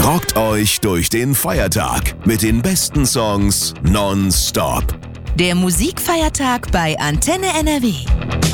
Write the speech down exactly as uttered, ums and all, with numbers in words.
rockt euch durch den Feiertag mit den besten Songs nonstop. Der Musikfeiertag bei Antenne N R W.